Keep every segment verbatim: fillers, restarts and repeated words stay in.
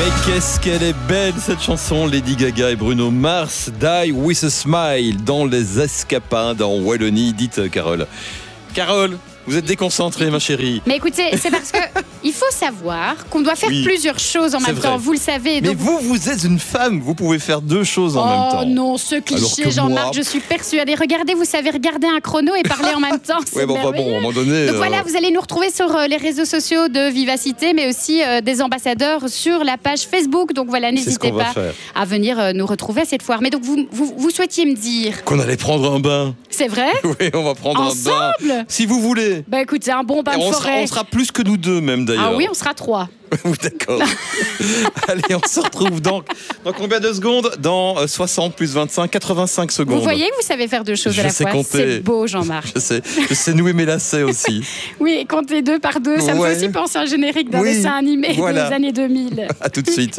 Et qu'est-ce qu'elle est belle cette chanson, Lady Gaga et Bruno Mars, Die With a Smile, dans les escapades en Wallonie. Dites Carole. Carole, vous êtes déconcentrée ma chérie. Mais écoutez, c'est parce que il faut savoir qu'on doit faire Oui, plusieurs choses en même vrai. temps, vous le savez. Mais Donc... vous, vous êtes une femme, vous pouvez faire deux choses en oh même temps. Oh non, ce cliché, Jean-Marc, je suis persuadée. Regardez, vous savez regarder un chrono et parler en même temps. Oui, bon, bah, bon, à un moment donné. Donc euh... voilà, vous allez nous retrouver sur euh, les réseaux sociaux de Vivacité, mais aussi euh, des ambassadeurs sur la page Facebook. Donc voilà, n'hésitez pas à venir euh, nous retrouver à cette foire. Mais donc vous, vous, vous souhaitiez me dire qu'on allait prendre un bain. C'est vrai? Oui, on va prendre Ensemble? un bain. Si vous voulez. Bah écoutez, un bon bain de on forêt. Sera, on sera plus que nous deux même d'ailleurs. Ah oui, on sera trois. D'accord. Allez, on se retrouve donc dans combien de secondes? Dans soixante plus vingt-cinq, quatre-vingt-cinq secondes. Vous voyez que vous savez faire deux choses je à la sais fois. compter. C'est beau, Jean-Marc. Je sais, je sais nouer mes lacets aussi. Oui, compter deux par deux, ça ouais. me fait aussi penser à un générique d'un oui, dessin animé voilà. des années deux mille. À tout de suite.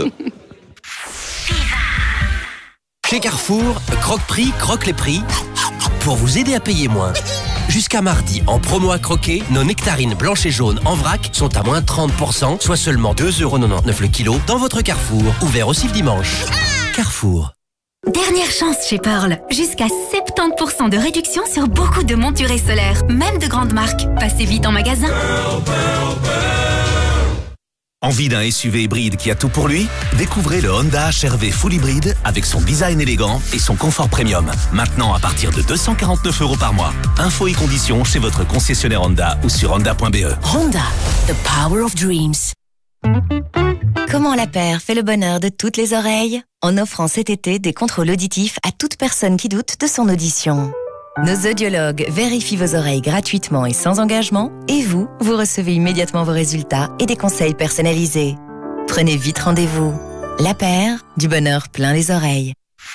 Chez Carrefour, Croque-Prix croque les prix pour vous aider à payer moins. Jusqu'à mardi, en promo à croquer, nos nectarines blanches et jaunes en vrac sont à moins trente pour cent, soit seulement deux euros quatre-vingt-dix-neuf le kilo, dans votre Carrefour, ouvert aussi le dimanche. Carrefour. Dernière chance chez Pearl. Jusqu'à soixante-dix pour cent de réduction sur beaucoup de monturés solaires, même de grandes marques. Passez vite en magasin. Pearl, Pearl, Pearl. Envie d'un S U V hybride qui a tout pour lui? Découvrez le Honda H R V Full Hybride avec son design élégant et son confort premium. Maintenant à partir de deux cent quarante-neuf euros par mois. Infos et conditions chez votre concessionnaire Honda ou sur honda point b e. Honda, the power of dreams. Comment la paire fait le bonheur de toutes les oreilles? En offrant cet été des contrôles auditifs à toute personne qui doute de son audition. Nos audiologues vérifient vos oreilles gratuitement et sans engagement, et vous, vous recevez immédiatement vos résultats et des conseils personnalisés. Prenez vite rendez-vous. La paire, du bonheur plein les oreilles.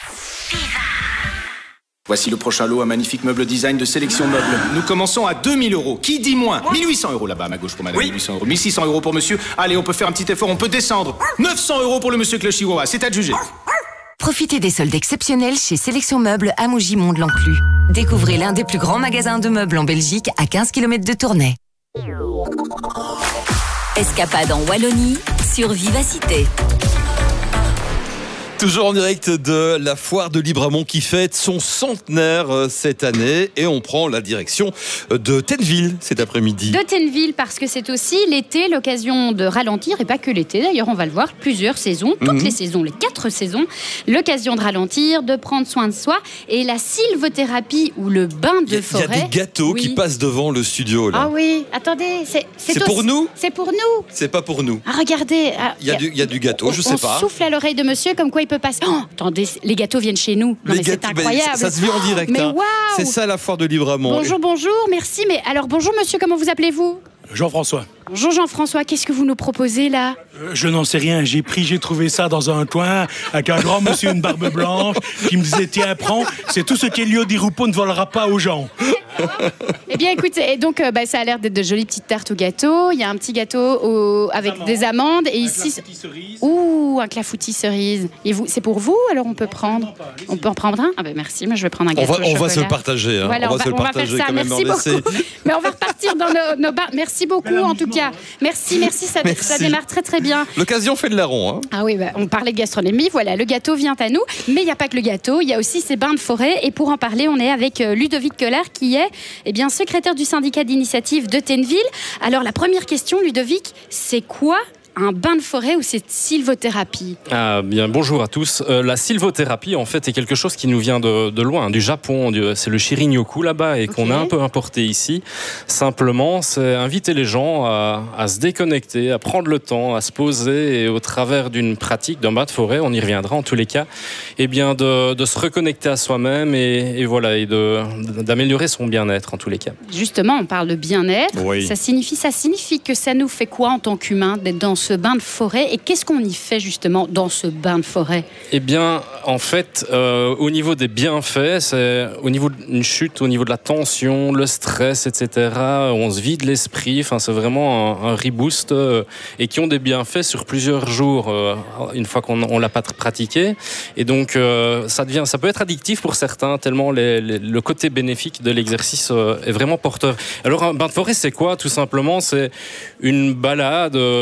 Voici le prochain lot, un magnifique meuble design de Sélection Meubles. Nous commençons à deux mille euros. Qui dit moins? mille huit cents euros là-bas, à ma gauche pour madame. Oui. mille huit cents euros. mille six cents euros pour monsieur. Allez, on peut faire un petit effort, on peut descendre. neuf cents euros pour le monsieur avec le chihuahua. C'est à juger. Profitez des soldes exceptionnels chez Sélection Meubles à Mougy-Mont-de-l'Enclus. Découvrez l'un des plus grands magasins de meubles en Belgique à quinze kilomètres de Tournai. Escapade en Wallonie sur Vivacité. Toujours en direct de la foire de Libramont qui fête son centenaire cette année et on prend la direction de Tenneville cet après-midi. De Tenneville parce que c'est aussi l'été, l'occasion de ralentir et pas que l'été d'ailleurs, on va le voir, plusieurs saisons, toutes mmh. les saisons, les quatre saisons, l'occasion de ralentir, de prendre soin de soi et la sylvothérapie ou le bain de forêt. Il y a des gâteaux oui. qui passent devant le studio là. Ah oui, attendez, c'est c'est, c'est pour nous. C'est pour nous. C'est pas pour nous. Ah regardez, ah, il y a du il y a du gâteau, on, je sais on pas. On souffle à l'oreille de monsieur comme quoi il peut passer. Oh, attendez, les gâteaux viennent chez nous. Non, mais c'est incroyable. Ben, ça, ça se vit en direct. Mais hein. Wow. C'est ça la foire de Libramont. Bonjour, bonjour, merci. Mais alors bonjour monsieur, comment vous appelez-vous? Jean-François. Bonjour Jean-François, qu'est-ce que vous nous proposez là? euh, Je n'en sais rien, j'ai pris, j'ai trouvé ça dans un coin avec un grand monsieur, une barbe blanche qui me disait tiens prends, c'est tout ce qu'Elio Di Rupo ne volera pas aux gens. Eh bien écoutez, et donc euh, bah, ça a l'air d'être de jolies petites tartes au gâteau. Il y a un petit gâteau au... avec amandes. Des amandes et un ici ouh un clafoutis cerise. Et vous, c'est pour vous alors on peut prendre non, pas, on peut en prendre un. Ah ben merci, moi je vais prendre un gâteau. On va, on va se le partager. Hein. Voilà, on, on va va, se le on partager va faire ça. quand même. Merci beaucoup. Mais on va repartir dans nos, nos bars. Merci beaucoup en tout cas. Merci, merci, ça, merci. Ça démarre très très bien. L'occasion fait de larron. Hein. Ah oui, bah, on parlait de gastronomie. Voilà, le gâteau vient à nous, mais il n'y a pas que le gâteau. Il y a aussi ces bains de forêt. Et pour en parler, on est avec Ludovic Keller qui est, eh bien, secrétaire du syndicat d'initiative de Tenneville. Alors la première question, Ludovic, c'est quoi un bain de forêt ou cette sylvothérapie? Ah, bien, bonjour à tous. Euh, la sylvothérapie, en fait, est quelque chose qui nous vient de, de loin, du Japon. Du, c'est le Shirin-yoku là-bas et okay. qu'on a un peu importé ici. Simplement, c'est inviter les gens à, à se déconnecter, à prendre le temps, à se poser et au travers d'une pratique d'un bain de forêt, on y reviendra en tous les cas, eh bien de, de se reconnecter à soi-même et, et voilà, et de, d'améliorer son bien-être en tous les cas. Justement, on parle de bien-être. Oui. Ça signifie, ça signifie que ça nous fait quoi en tant qu'humain d'être dans ce bain de forêt et qu'est-ce qu'on y fait justement dans ce bain de forêt? Eh bien, en fait, euh, au niveau des bienfaits, c'est au niveau d'une chute, au niveau de la tension, le stress, et cetera. On se vide l'esprit. Enfin, c'est vraiment un, un reboost euh, et qui ont des bienfaits sur plusieurs jours euh, une fois qu'on on l'a pas pratiqué. Et donc, euh, ça devient, ça peut être addictif pour certains tellement les, les, le côté bénéfique de l'exercice euh, est vraiment porteur. Alors, un bain de forêt, c'est quoi? Tout simplement, c'est une balade, euh, une marche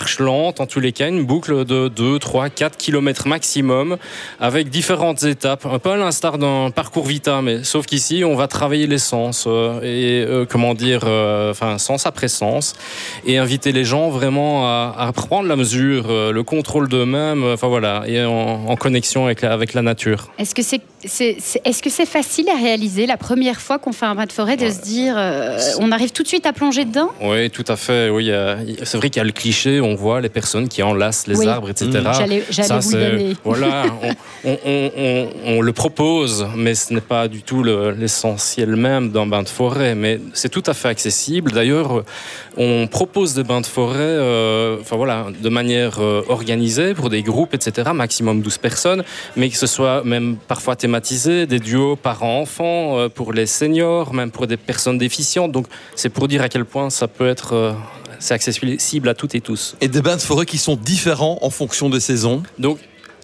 marche lente, en tous les cas, une boucle de deux, trois, quatre kilomètres maximum, avec différentes étapes, un peu à l'instar d'un parcours Vita, mais sauf qu'ici, on va travailler les sens, euh, et euh, comment dire, euh, enfin, sens après sens, et inviter les gens vraiment à, à prendre la mesure, euh, le contrôle d'eux-mêmes, enfin voilà, et en, en connexion avec la, avec la nature. Est-ce que c'est, c'est, c'est, est-ce que c'est facile à réaliser la première fois qu'on fait un bain de forêt, de ouais. se dire, euh, on arrive tout de suite à plonger dedans? Oui, tout à fait. Oui, euh, c'est vrai qu'il y a le cliché, on voit les personnes qui enlacent les oui. arbres, et cetera. Mmh. J'allais, j'allais Ça, vous le donner. Voilà, on, on, on, on le propose, mais ce n'est pas du tout le, l'essentiel même d'un bain de forêt. Mais c'est tout à fait accessible. D'ailleurs, on propose des bains de forêt, euh, enfin voilà, de manière euh, organisée pour des groupes, et cetera. Maximum douze personnes, mais que ce soit même parfois thématisé, des duos parents-enfants euh, pour les seniors, même pour des personnes déficientes. Donc, c'est pour dire à quel point ça peut être, euh, c'est accessible à toutes et tous. Et des bains de forêt qui sont différents en fonction des saisons. Donc,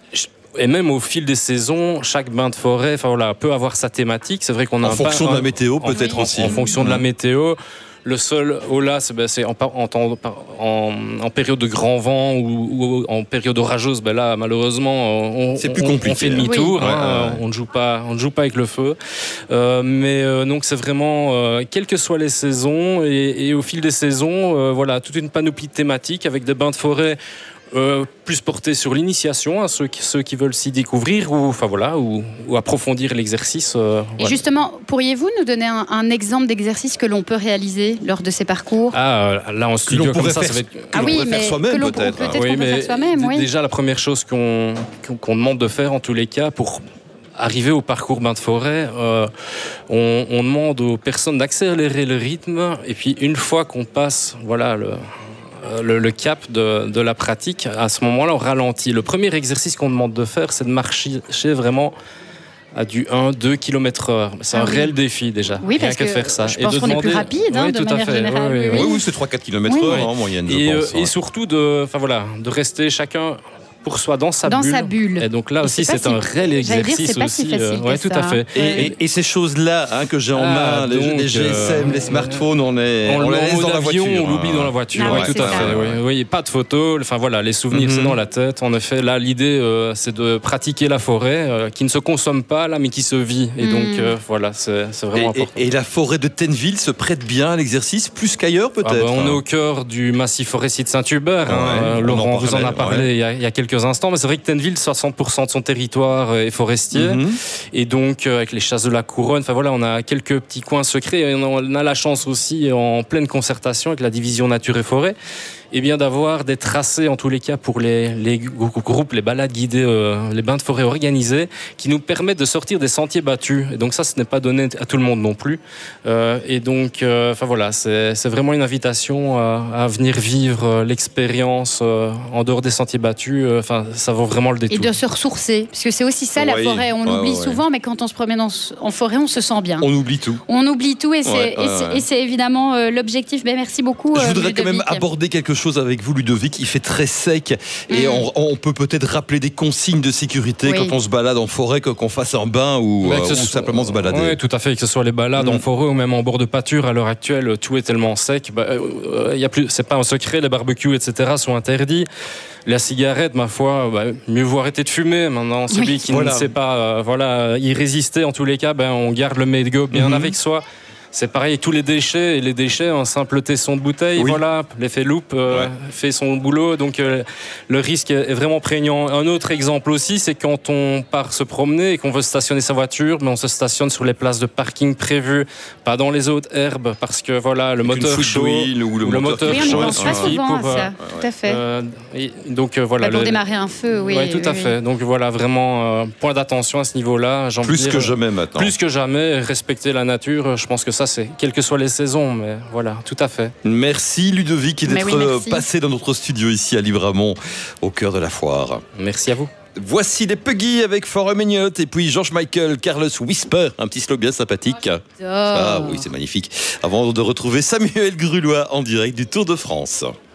et même au fil des saisons, chaque bain de forêt, enfin voilà, peut avoir sa thématique. C'est vrai qu'on a en un fonction bain, de la météo, peut-être en, aussi. En, en fonction de la météo. Le sol, au là, c'est, ben, c'est en, en, en, en période de grand vent ou, ou en période orageuse. Ben là, malheureusement, on, c'est plus compliqué. On fait demi-tour. Oui. Hein, ouais, ouais. On ne joue pas, on ne joue pas avec le feu. Euh, mais euh, donc, c'est vraiment, euh, quelles que soient les saisons, et, et au fil des saisons, euh, voilà, toute une panoplie thématique avec des bains de forêt. Euh, plus porté sur l'initiation à ceux qui, ceux qui veulent s'y découvrir ou, enfin voilà, ou, ou approfondir l'exercice. Euh, Et ouais. justement, pourriez-vous nous donner un, un exemple d'exercice que l'on peut réaliser lors de ces parcours? Ah, là en studio comme ça, faire, ça va être... que ah l'on oui, mais faire soi-même, que l'on peut-être. peut, peut-être oui, qu'on peut faire soi-même, oui. Déjà, la première chose qu'on, qu'on demande de faire en tous les cas pour arriver au parcours bain de forêt, euh, on, on demande aux personnes d'accélérer le rythme, et puis une fois qu'on passe, voilà, le... Le, le cap de, de la pratique, à ce moment-là, on ralentit. Le premier exercice qu'on demande de faire, c'est de marcher vraiment à du un à deux kilomètres heure. C'est ah un oui. réel défi déjà. Oui, parce rien que, que faire ça. Je pense et qu'on demander... est plus rapide, hein, oui, de tout manière à fait. générale. Oui, oui, oui. oui c'est trois à quatre kilomètres heure oui. en moyenne, et, je pense. Euh, ouais. Et surtout de, enfin voilà, de rester chacun pour soi dans sa dans bulle. Sa bulle. Et donc là et aussi, c'est, c'est un réel exercice dire, c'est pas aussi. Si facile euh, ouais, que tout ça. à fait. Et, et, et ces choses-là hein, que j'ai en ah, main, les, donc, les G S M, euh, les smartphones, on les, on, on les laisse dans la voiture. On l'oublie dans la voiture. Ah, ouais, ouais, tout à ça. fait. Oui, oui, pas de photos. Enfin voilà, les souvenirs, mm-hmm. c'est dans la tête. En effet, là, l'idée, euh, c'est de pratiquer la forêt, euh, qui ne se consomme pas là, mais qui se vit. Et mm. donc euh, voilà, c'est, c'est vraiment et, important. Et, et la forêt de Tenneville se prête bien à l'exercice, plus qu'ailleurs peut-être. Ah bah, on est au cœur du massif forestier de Saint-Hubert. Ouais, hein. Laurent en vous en a parlé ouais. il, y a, il y a quelques instants. Mais c'est vrai que Tenneville, soixante pour cent de son territoire est forestier. Mm-hmm. Et donc, avec les chasses de la Couronne, enfin voilà, on a quelques petits coins secrets. Et on a la chance aussi, en pleine concertation avec la division nature et forêt, et bien d'avoir des tracés en tous les cas pour les, les groupes, les balades guidées, euh, les bains de forêt organisés, qui nous permettent de sortir des sentiers battus. Et donc ça, ce n'est pas donné à tout le monde non plus. Euh, et donc, euh, enfin voilà, c'est, c'est vraiment une invitation à, à venir vivre l'expérience euh, en dehors des sentiers battus. Enfin, euh, ça vaut vraiment le détour. Et de se ressourcer, parce que c'est aussi ça la oui. forêt. On ouais, l'oublie ouais. souvent, mais quand on se promène en, en forêt, on se sent bien. On oublie tout. On oublie tout, et c'est, ouais, et ouais, c'est, ouais. et c'est évidemment euh, l'objectif. Ben, merci beaucoup. Je voudrais euh, quand même aborder quelque chose avec vous, Ludovic. Il fait très sec et mmh. on, on peut peut-être rappeler des consignes de sécurité oui. quand on se balade en forêt, qu'on fasse un bain ou, euh, ou simplement se balader. Oui, tout à fait, que ce soit les balades mmh. en forêt ou même en bord de pâture. À l'heure actuelle, tout est tellement sec. Bah, euh, y a plus, c'est pas un secret, les barbecues, et cetera sont interdits. La cigarette, ma foi, bah, mieux vaut arrêter de fumer. Maintenant, celui oui. qui voilà. ne sait pas euh, voilà, y résister, en tous les cas, ben, on garde le mégot bien mmh. avec soi. C'est pareil, tous les déchets, et les déchets, un simple tesson de bouteille, oui. voilà, l'effet loupe euh, ouais. fait son boulot, donc euh, le risque est vraiment prégnant. Un autre exemple aussi, c'est quand on part se promener et qu'on veut stationner sa voiture, mais on se stationne sur les places de parking prévues, pas dans les hautes herbes, parce que voilà, le Avec moteur chaud, ou le, le moteur, moteur chaud, oui, on pense pas souvent à ça, euh, tout à fait. Euh, et donc euh, voilà. Bah, pour le, démarrer un feu, oui. Oui, tout oui, à oui. fait. Donc voilà, vraiment euh, point d'attention à ce niveau-là. Plus dire, que jamais maintenant. Plus que jamais, respecter la nature. Je pense que ça, c'est quel que soit les saisons, mais voilà, tout à fait. Merci Ludovic d'être oui, merci. passé dans notre studio ici à Libramont, au cœur de la foire. Merci à vous. Voici les Puggy avec Forêt Mignotte et puis George Michael, Carlos Whisper, un petit slogan sympathique. Oh, ah oui, c'est magnifique. Avant de retrouver Samuel Grulois en direct du Tour de France.